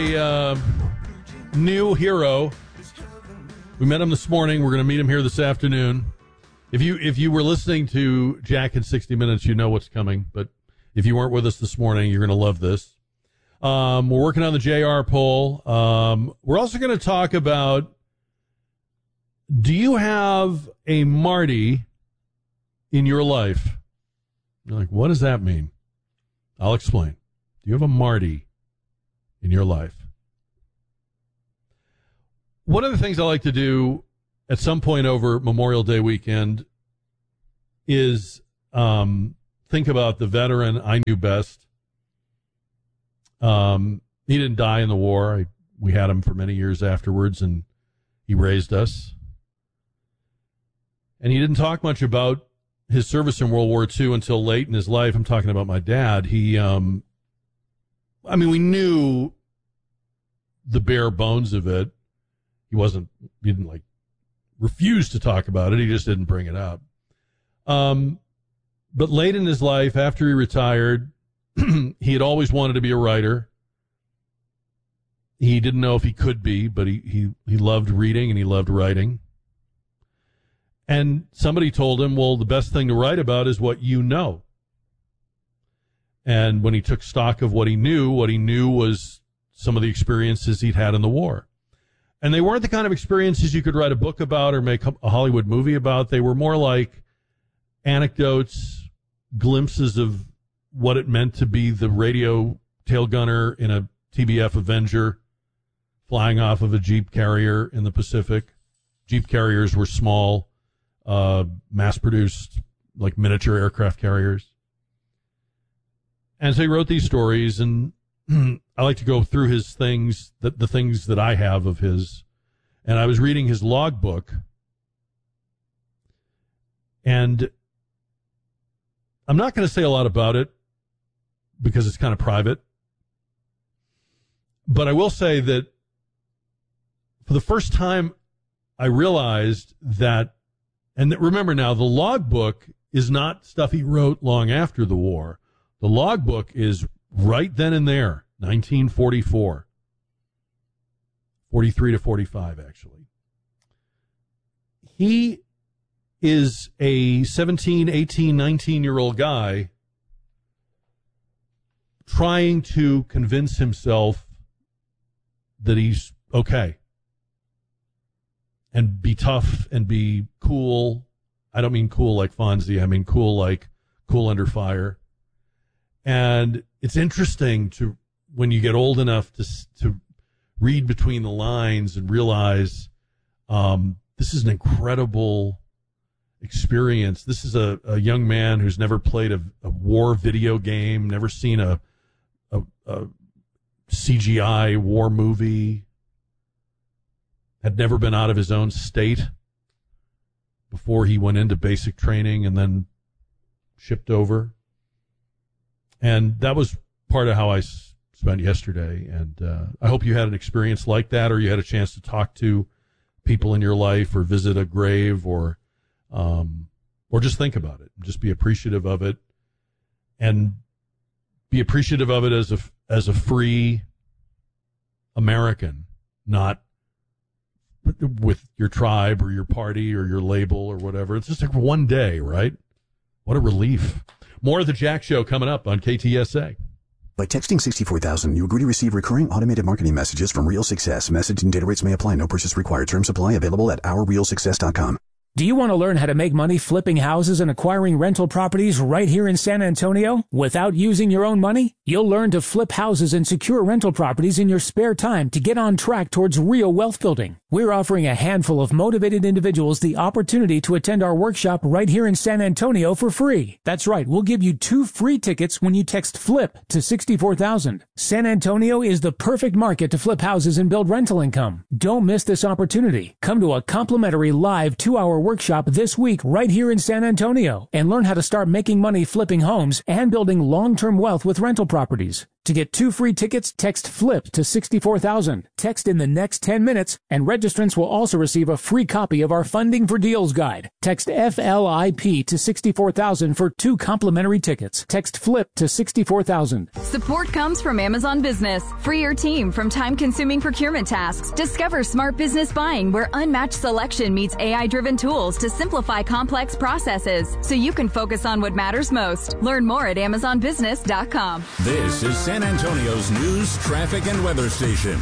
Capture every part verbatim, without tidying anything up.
a uh, new hero. We met him this morning. We're going to meet him here this afternoon. If you if you were listening to Jack in sixty minutes, you know what's coming. But if you weren't with us this morning, you're going to love this. Um, we're working on the J R poll. Um, we're also going to talk about, do you have a Marty in your life? You're like, what does that mean? I'll explain. Do you have a Marty in your life? One of the things I like to do at some point over Memorial Day weekend is um, think about the veteran I knew best. Um, he didn't die in the war. I, we had him for many years afterwards, and he raised us. And he didn't talk much about his service in World War Two until late in his life. I'm talking about my dad. He, um, I mean, we knew the bare bones of it. He wasn't, he didn't like refuse to talk about it. He just didn't bring it up. Um, but late in his life, after he retired, he had always wanted to be a writer. He didn't know if he could be, but he, he, he loved reading and he loved writing. And somebody told him, well, the best thing to write about is what you know. And when he took stock of what he knew, what he knew was some of the experiences he'd had in the war. And they weren't the kind of experiences you could write a book about or make a Hollywood movie about. They were more like anecdotes, glimpses of what it meant to be the radio tail gunner in a T B F Avenger flying off of a Jeep carrier in the Pacific. Jeep carriers were small, uh, mass-produced, like miniature aircraft carriers. And so he wrote these stories, and I like to go through his things, the, the things that I have of his. And I was reading his logbook, and I'm not going to say a lot about it because it's kind of private. But I will say that for the first time, I realized that, and remember now, the logbook is not stuff he wrote long after the war. The logbook is right then and there, nineteen forty-four. forty-three to forty-five, actually. He is a seventeen, eighteen, nineteen-year-old guy trying to convince himself that he's okay and be tough and be cool. I don't mean cool like Fonzie. I mean cool like cool under fire. And it's interesting to, when you get old enough to to read between the lines and realize um, this is an incredible experience. This is a, a young man who's never played a, a war video game, never seen a, a, a C G I war movie, had never been out of his own state before he went into basic training and then shipped over. And that was part of how I s- spent yesterday. And uh, I hope you had an experience like that, or you had a chance to talk to people in your life or visit a grave, or um, or just think about it. Just be appreciative of it, and be appreciative of it as a, as a free American, not with your tribe or your party or your label or whatever. It's just like one day, right? What a relief. More of the Jack Show coming up on K T S A. By texting sixty-four thousand, you agree to receive recurring automated marketing messages from Real Success. Message and data rates may apply. No purchase required. Terms apply. Available at our real success dot com. Do you want to learn how to make money flipping houses and acquiring rental properties right here in San Antonio without using your own money? You'll learn to flip houses and secure rental properties in your spare time to get on track towards real wealth building. We're offering a handful of motivated individuals the opportunity to attend our workshop right here in San Antonio for free. That's right, we'll give you two free tickets when you text FLIP to sixty-four thousand. San Antonio is the perfect market to flip houses and build rental income. Don't miss this opportunity. Come to a complimentary live two-hour workshop this week right here in San Antonio and learn how to start making money flipping homes and building long-term wealth with rental properties. To get two free tickets, text FLIP to sixty-four thousand. Text in the next ten minutes, and registrants will also receive a free copy of our Funding for Deals guide. Text F L I P to sixty-four thousand for two complimentary tickets. Text FLIP to sixty-four thousand. Support comes from Amazon Business. Free your team from time-consuming procurement tasks. Discover smart business buying where unmatched selection meets A I-driven tools to simplify complex processes so you can focus on what matters most. Learn more at amazon business dot com. This is San Antonio's news, traffic, and weather station.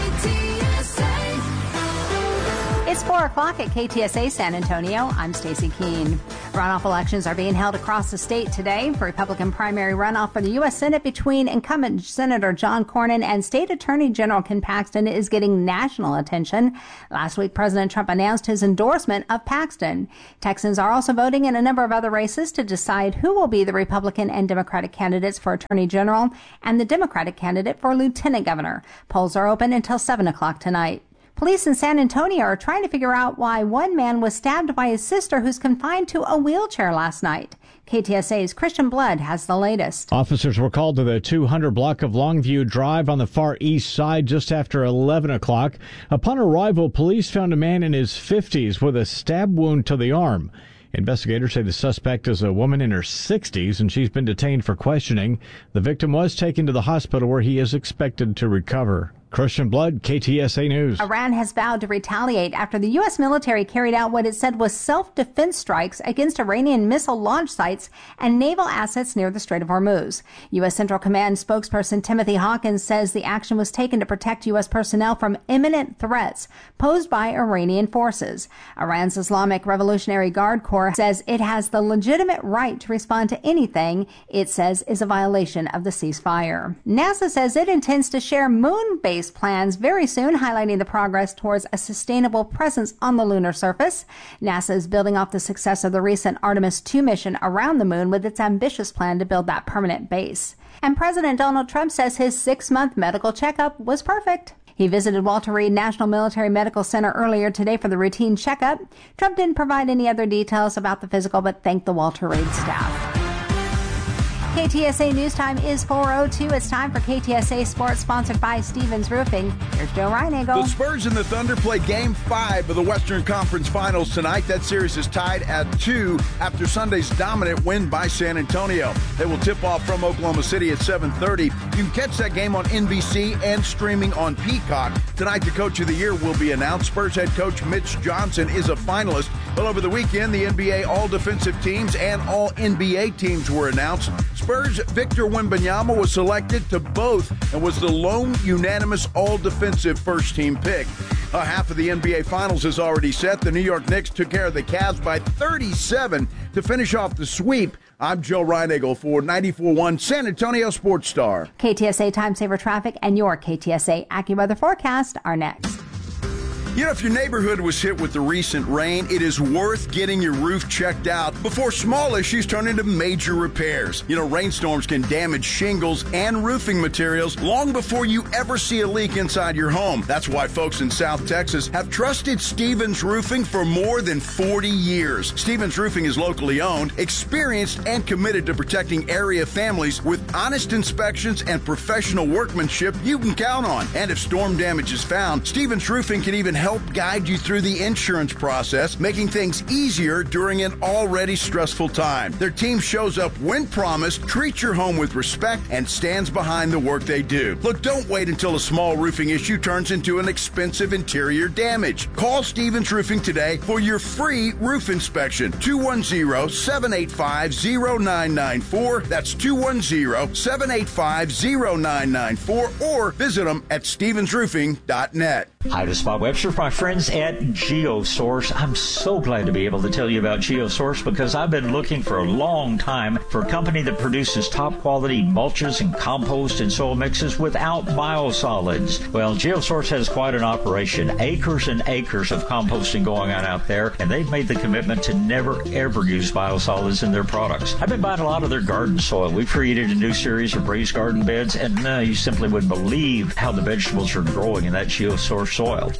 It's four o'clock at K T S A San Antonio. I'm Stacey Keene. Runoff elections are being held across the state today. Republican primary runoff for the U S Senate between incumbent Senator John Cornyn and State Attorney General Ken Paxton is getting national attention. Last week, President Trump announced his endorsement of Paxton. Texans are also voting in a number of other races to decide who will be the Republican and Democratic candidates for Attorney General and the Democratic candidate for Lieutenant Governor. Polls are open until seven o'clock tonight. Police in San Antonio are trying to figure out why one man was stabbed by his sister who's confined to a wheelchair last night. K T S A's Christian Blood has the latest. Officers were called to the two hundred block of Longview Drive on the far east side just after eleven o'clock. Upon arrival, police found a man in his fifties with a stab wound to the arm. Investigators say the suspect is a woman in her sixties, and she's been detained for questioning. The victim was taken to the hospital where he is expected to recover. Christian Blood, K T S A News. Iran has vowed to retaliate after the U S military carried out what it said was self-defense strikes against Iranian missile launch sites and naval assets near the Strait of Hormuz. U S Central Command spokesperson Timothy Hawkins says the action was taken to protect U S personnel from imminent threats posed by Iranian forces. Iran's Islamic Revolutionary Guard Corps says it has the legitimate right to respond to anything it says is a violation of the ceasefire. NASA says it intends to share moon-based plans very soon, highlighting the progress towards a sustainable presence on the lunar surface. NASA is building off the success of the recent Artemis two mission around the moon with its ambitious plan to build that permanent base. And President Donald Trump says his six-month medical checkup was perfect. He visited Walter Reed National Military Medical Center earlier today for the routine checkup. Trump didn't provide any other details about the physical, but thanked the Walter Reed staff. K T S A News Time is four oh two. It's time for K T S A Sports, sponsored by Stevens Roofing. Here's Joe Reinagle. The Spurs and the Thunder play Game five of the Western Conference Finals tonight. That series is tied at two after Sunday's dominant win by San Antonio. They will tip off from Oklahoma City at seven thirty. You can catch that game on N B C and streaming on Peacock. Tonight, the Coach of the Year will be announced. Spurs head coach Mitch Johnson is a finalist. Well, over the weekend, the N B A All-Defensive Teams and All-N B A teams were announced. Spurs' Victor Wembanyama was selected to both and was the lone unanimous all-defensive first-team pick. Uh, half of the N B A Finals is already set. The New York Knicks took care of the Cavs by thirty-seven to finish off the sweep. I'm Joe Reinagle for ninety-four point one San Antonio Sports Star. K T S A Time Saver Traffic and your K T S A AccuWeather forecast are next. You know, if your neighborhood was hit with the recent rain, it is worth getting your roof checked out before small issues turn into major repairs. You know, rainstorms can damage shingles and roofing materials long before you ever see a leak inside your home. That's why folks in South Texas have trusted Stevens Roofing for more than forty years. Stevens Roofing is locally owned, experienced, and committed to protecting area families with honest inspections and professional workmanship you can count on. And if storm damage is found, Stevens Roofing can even help guide you through the insurance process, making things easier during an already stressful time. Their team shows up when promised, treats your home with respect, and stands behind the work they do. Look, don't wait until a small roofing issue turns into an expensive interior damage. Call Stevens Roofing today for your free roof inspection. two one zero, seven eight five, zero nine nine four. That's two one zero, seven eight five, zero nine nine four, or visit them at stevens roofing dot net. Hi, this is Bob Webster, my friends at GeoSource. I'm so glad to be able to tell you about GeoSource because I've been looking for a long time for a company that produces top quality mulches and compost and soil mixes without biosolids. Well, GeoSource has quite an operation, acres and acres of composting going on out there, and they've made the commitment to never ever use biosolids in their products. I've been buying a lot of their garden soil. We've created a new series of raised garden beds, and uh, you simply wouldn't believe how the vegetables are growing in that GeoSource soil. They have several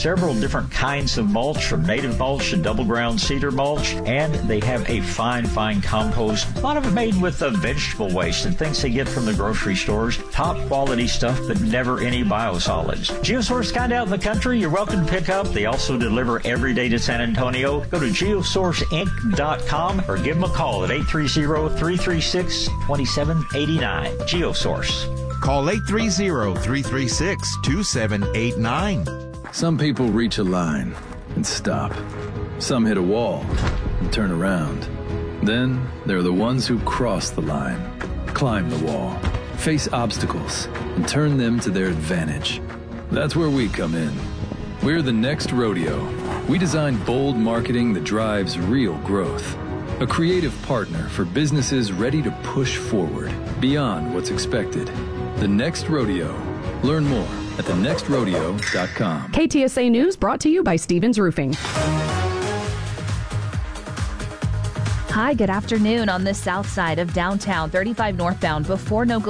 several different kinds of mulch, from native mulch to double ground cedar mulch, and they have a fine, fine compost. A lot of it made with uh, vegetable waste and things they get from the grocery stores. Top quality stuff, but never any biosolids. GeoSource kind out in the country, you're welcome to pick up. They also deliver every day to San Antonio. Go to geosource inc dot com or give them a call at eight three zero, three three six, two seven eight nine. GeoSource. Call eight three zero, three three six, two seven eight nine. Some people reach a line and stop. Some hit a wall and turn around. Then there are the ones who cross the line, climb the wall, face obstacles, and turn them to their advantage. That's where we come in. We're the Next Rodeo. We design bold marketing that drives real growth. A creative partner for businesses ready to push forward beyond what's expected. The Next Rodeo. Learn more at the next rodeo dot com. K T S A News brought to you by Stevens Roofing. Hi, good afternoon on the south side of downtown, thirty-five northbound before No